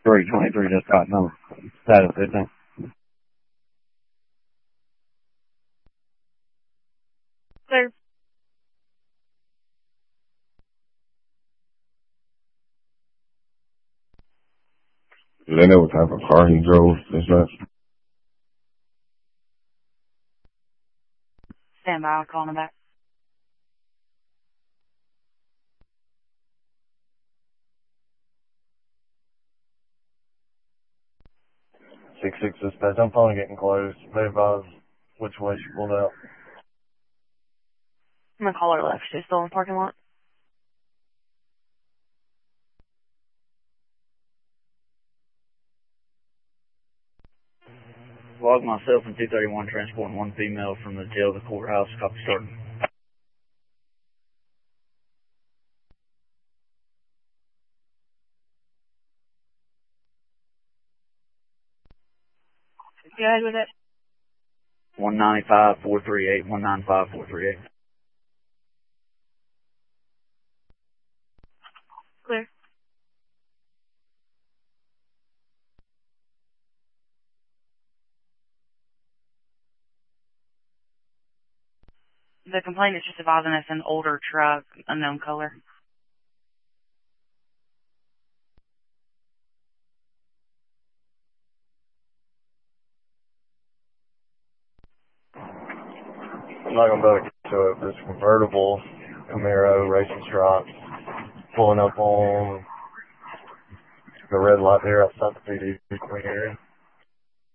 323 just got number. Status 15. Clear. Do they know what type of car he drove? Stand by, I'll call him back. 6-6 dispatch. I'm finally getting close. They advise which way she pulled out. I'm gonna call her left. She's still in the parking lot. Log myself in 231 transporting one female from the jail to the courthouse. Copy starting. Go ahead with it. 195-438, 195-438. Clear. The complaint is just advising us an older truck, unknown color. I'm not going to be able to get to it, but it's a convertible Camaro racing stripes pulling up on the red light there outside the PD area.